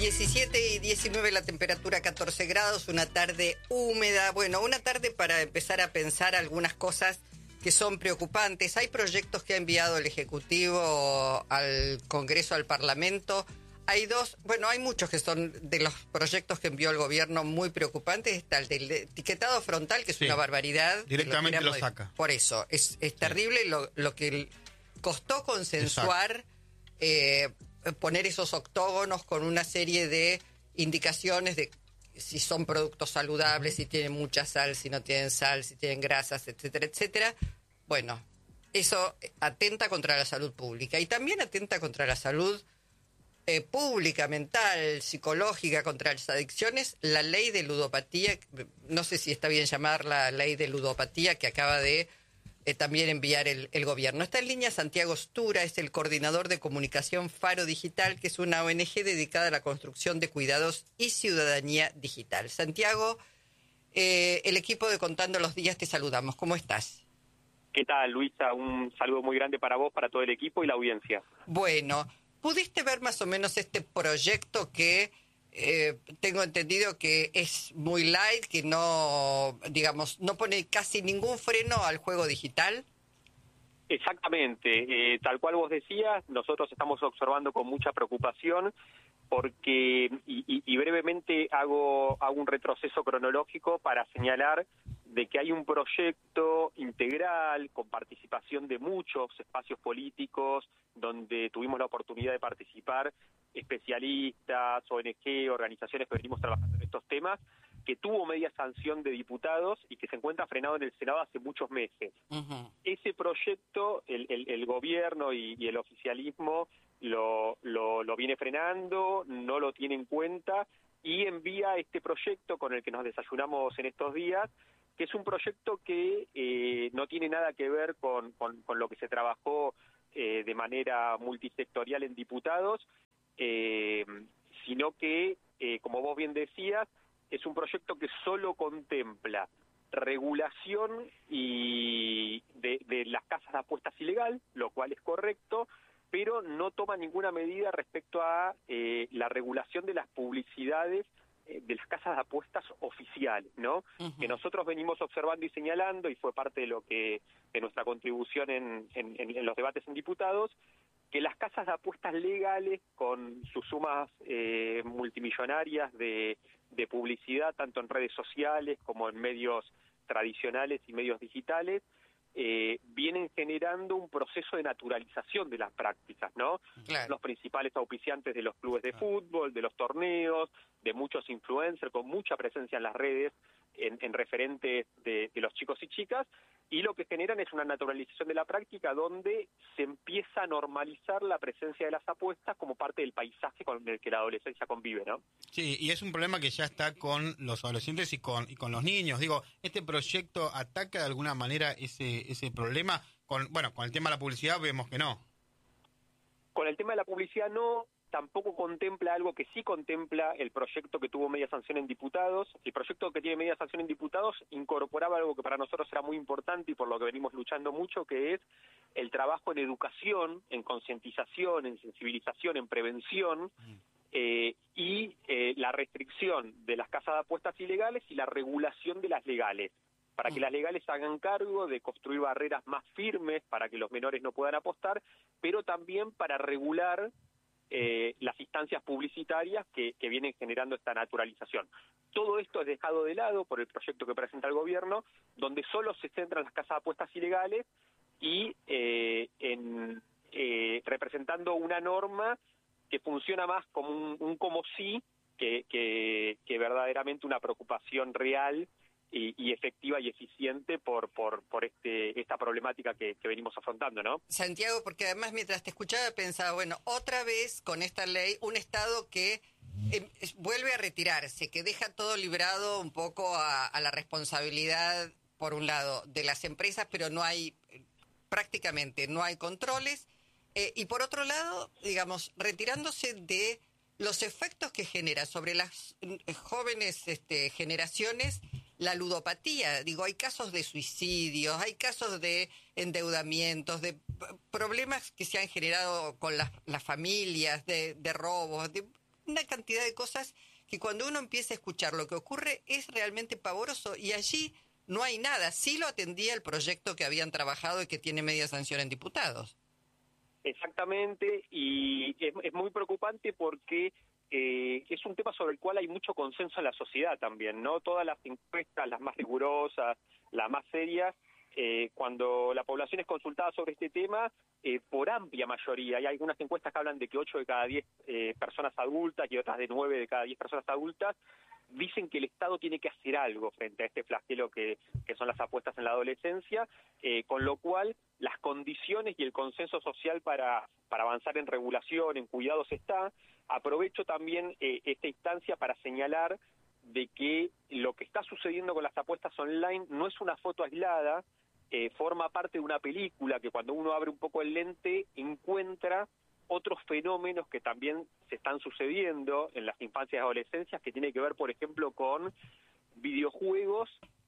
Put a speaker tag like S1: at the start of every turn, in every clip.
S1: 17 y 19 la temperatura, 14 grados, una tarde húmeda. Bueno, una tarde para empezar a pensar algunas cosas que son preocupantes. Hay proyectos que ha enviado el Ejecutivo al Congreso, al Parlamento. Hay hay muchos que son de los proyectos que envió el gobierno muy preocupantes. Está el del etiquetado frontal, que es una barbaridad.
S2: Directamente lo saca.
S1: Por eso, es terrible lo que costó consensuar, poner esos octógonos con una serie de indicaciones de si son productos saludables, si tienen mucha sal, si no tienen sal, si tienen grasas, etcétera, etcétera. Bueno, eso atenta contra la salud pública y también atenta contra la salud pública, mental, psicológica, contra las adicciones. La ley de ludopatía, no sé si está bien llamar la ley de ludopatía, que acaba de también enviar el gobierno. Está en línea Santiago Stura, es el coordinador de comunicación Faro Digital, que es una ONG dedicada a la construcción de cuidados y ciudadanía digital. Santiago, el equipo de Contando los Días te saludamos. ¿Cómo estás?
S3: ¿Qué tal, Luisa? Un saludo muy grande para vos, para todo el equipo y la audiencia.
S1: Bueno, ¿pudiste ver más o menos este proyecto que tengo entendido que es muy light, que no pone casi ningún freno al juego digital?
S3: Exactamente, tal cual vos decías, nosotros estamos observando con mucha preocupación porque, y brevemente hago un retroceso cronológico para señalar de que hay un proyecto integral con participación de muchos espacios políticos donde tuvimos la oportunidad de participar especialistas, ONG, organizaciones que venimos trabajando en estos temas, que tuvo media sanción de diputados y que se encuentra frenado en el Senado hace muchos meses. Uh-huh. Ese proyecto, el gobierno y el oficialismo lo viene frenando, no lo tiene en cuenta y envía este proyecto con el que nos desayunamos en estos días, que es un proyecto que no tiene nada que ver con lo que se trabajó de manera multisectorial en diputados, sino que, como vos bien decías, es un proyecto que solo contempla regulación y de las casas de apuestas ilegal, lo cual es correcto, pero no toma ninguna medida respecto a la regulación de las publicidades de las casas de apuestas oficiales, ¿no? Uh-huh. Que nosotros venimos observando y señalando, y fue parte de nuestra contribución en los debates en diputados, que las casas de apuestas legales, con sus sumas multimillonarias de publicidad, tanto en redes sociales como en medios tradicionales y medios digitales, vienen generando un proceso de naturalización de las prácticas, ¿no? Claro. Los principales auspiciantes de los clubes de fútbol, de los torneos, de muchos influencers con mucha presencia en las redes, en referentes de los chicos y chicas, y lo que generan es una naturalización de la práctica donde se empieza a normalizar la presencia de las apuestas como parte del paisaje con el que la adolescencia convive, ¿no?
S2: Sí, y es un problema que ya está con los adolescentes y con los niños. Digo, ¿este proyecto ataca de alguna manera ese problema? Con el tema de la publicidad vemos que no.
S3: Con el tema de la publicidad no. Tampoco contempla algo que sí contempla el proyecto que tuvo media sanción en diputados. El proyecto que tiene media sanción en diputados incorporaba algo que para nosotros era muy importante y por lo que venimos luchando mucho, que es el trabajo en educación, en concientización, en sensibilización, en prevención, y la restricción de las casas de apuestas ilegales y la regulación de las legales, para que las legales hagan cargo de construir barreras más firmes para que los menores no puedan apostar, pero también para regular las instancias publicitarias que vienen generando esta naturalización. Todo esto es dejado de lado por el proyecto que presenta el gobierno, donde solo se centran las casas de apuestas ilegales y representando una norma que funciona más como un como sí que verdaderamente una preocupación real y efectiva y eficiente por esta problemática que venimos afrontando, ¿no?
S1: Santiago, porque además mientras te escuchaba pensaba, bueno, otra vez con esta ley, un Estado que vuelve a retirarse, que deja todo librado un poco a la responsabilidad, por un lado, de las empresas, pero prácticamente no hay controles, y por otro lado, digamos, retirándose de los efectos que genera sobre las jóvenes generaciones la ludopatía. Digo, hay casos de suicidios, hay casos de endeudamientos, de problemas que se han generado con las familias, de robos, una cantidad de cosas que cuando uno empieza a escuchar lo que ocurre es realmente pavoroso, y allí no hay nada. Sí lo atendía el proyecto que habían trabajado y que tiene media sanción en diputados.
S3: Exactamente, y es muy preocupante porque es un tema sobre el cual hay mucho consenso en la sociedad también, ¿no? Todas las encuestas, las más rigurosas, las más serias, cuando la población es consultada sobre este tema, por amplia mayoría, hay algunas encuestas que hablan de que 8 de cada 10 personas adultas y otras de 9 de cada 10 personas adultas dicen que el Estado tiene que hacer algo frente a este flagelo que son las apuestas en la adolescencia, con lo cual las condiciones y el consenso social para avanzar en regulación, en cuidados está. Aprovecho también esta instancia para señalar de que lo que está sucediendo con las apuestas online no es una foto aislada, forma parte de una película que cuando uno abre un poco el lente encuentra otros fenómenos que también se están sucediendo en las infancias y adolescencias, que tiene que ver, por ejemplo, con videojuegos.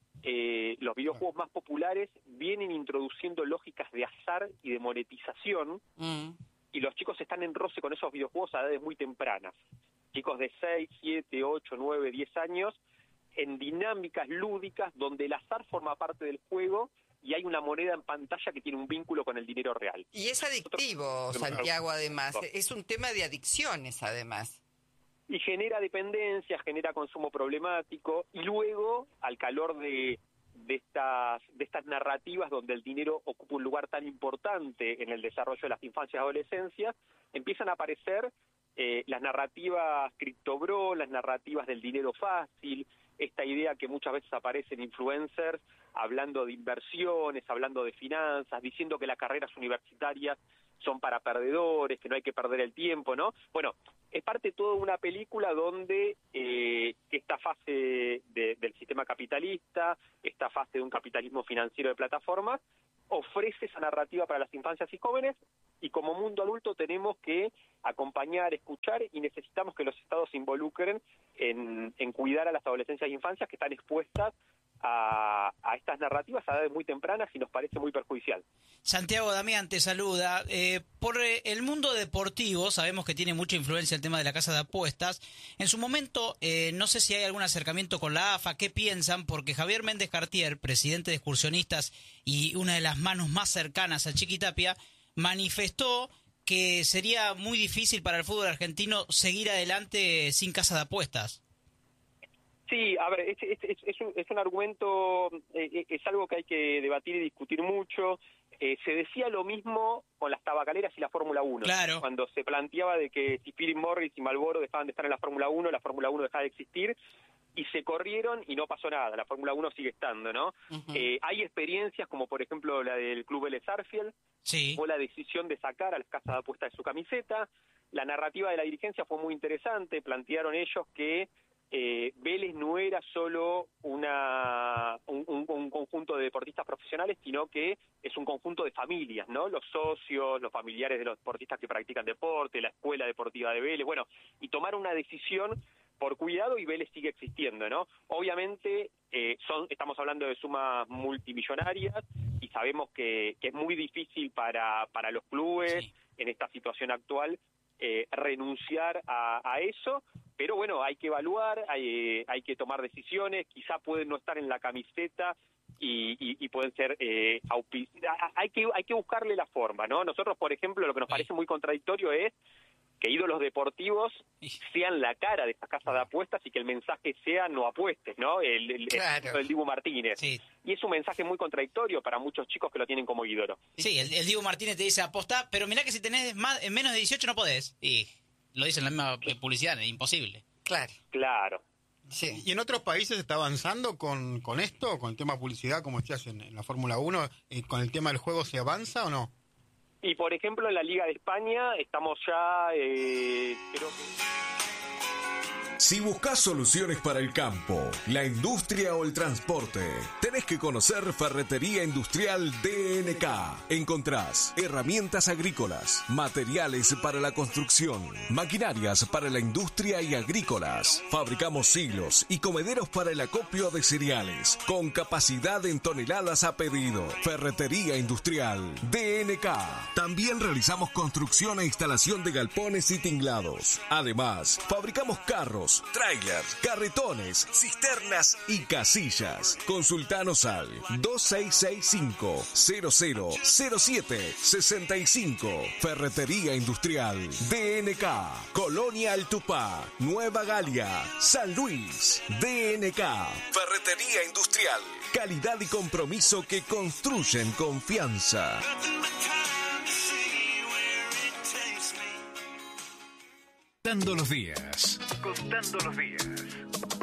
S3: Los videojuegos más populares vienen introduciendo lógicas de azar y de monetización, y los chicos están en roce con esos videojuegos a edades muy tempranas. Chicos de 6, 7, 8, 9, 10 años, en dinámicas lúdicas donde el azar forma parte del juego y hay una moneda en pantalla que tiene un vínculo con el dinero real.
S1: Y es adictivo, Santiago, además. Es un tema de adicciones, además.
S3: Y genera dependencia, genera consumo problemático, y luego, al calor de estas narrativas donde el dinero ocupa un lugar tan importante en el desarrollo de las infancias y adolescencias, empiezan a aparecer las narrativas criptobro, las narrativas del dinero fácil, esta idea que muchas veces aparece en influencers hablando de inversiones, hablando de finanzas, diciendo que las carreras universitarias son para perdedores, que no hay que perder el tiempo, ¿no? Bueno, es parte de toda una película donde esta fase del sistema capitalista, esta fase de un capitalismo financiero de plataformas, ofrece esa narrativa para las infancias y jóvenes, y como mundo adulto tenemos que acompañar, escuchar, y necesitamos que los estados se involucren en cuidar a las adolescencias e infancias que están expuestas a estas narrativas a edades muy tempranas, y nos parece muy perjudicial.
S4: Santiago Damián te saluda. Por el mundo deportivo sabemos que tiene mucha influencia el tema de la casa de apuestas. En su momento, no sé si hay algún acercamiento con la AFA. ¿Qué piensan? Porque Javier Méndez Cartier, presidente de Excursionistas y una de las manos más cercanas a Chiquitapia, manifestó que sería muy difícil para el fútbol argentino seguir adelante sin casa de apuestas.
S3: Sí, a ver, es un argumento, es algo que hay que debatir y discutir mucho. Se decía lo mismo con las tabacaleras y la Fórmula 1.
S4: Claro.
S3: Cuando se planteaba de que si Philip Morris y Marlboro dejaban de estar en la Fórmula 1 dejaba de existir, y se corrieron y no pasó nada, la Fórmula 1 sigue estando, ¿no?
S1: Uh-huh.
S3: Hay experiencias como por ejemplo la del Club Vélez Sarsfield,
S4: Sí.
S3: fue la decisión de sacar a las casas de apuestas de su camiseta. La narrativa de la dirigencia fue muy interesante, plantearon ellos que Vélez no era solo un conjunto de deportistas profesionales, sino que es un conjunto de familias, ¿no? Los socios, los familiares de los deportistas que practican deporte, la escuela deportiva de Vélez, bueno, y tomaron una decisión por cuidado, y Vélez sigue existiendo, ¿no? Obviamente estamos hablando de sumas multimillonarias, y sabemos que es muy difícil para los clubes, sí, en esta situación actual, renunciar a eso, pero bueno, hay que evaluar, hay que tomar decisiones, quizá pueden no estar en la camiseta y pueden ser hay que buscarle la forma, ¿no? Nosotros, por ejemplo, lo que nos parece muy contradictorio es que ídolos deportivos sean la cara de estas casas de apuestas y que el mensaje sea no apuestes, ¿no?
S1: Claro.
S3: El Dibu Martínez.
S4: Sí.
S3: Y es un mensaje muy contradictorio para muchos chicos que lo tienen como ídolo.
S4: Sí, el Dibu Martínez te dice apostá, pero mirá que si tenés menos de 18 no podés. Y lo dice en la misma publicidad, es imposible.
S1: Claro.
S3: Claro.
S1: Sí.
S2: ¿Y en otros países está avanzando con esto, con el tema publicidad, como decías en la Fórmula 1? ¿Con el tema del juego se avanza o no?
S3: Y por ejemplo en la Liga de España estamos ya, creo que...
S5: Si buscas soluciones para el campo, la industria o el transporte, tenés que conocer Ferretería Industrial DNK. Encontrás herramientas agrícolas, materiales para la construcción, maquinarias para la industria y agrícolas. Fabricamos silos y comederos para el acopio de cereales, con capacidad en toneladas a pedido. Ferretería Industrial DNK. También realizamos construcción e instalación de galpones y tinglados. Además, fabricamos carros, trailers, carretones, cisternas y casillas. Consultanos al 2665-000765. Ferretería Industrial DNK. Colonia El Tupá, Nueva Galia, San Luis. DNK. Ferretería Industrial. Calidad y compromiso que construyen confianza.
S6: Contando los días.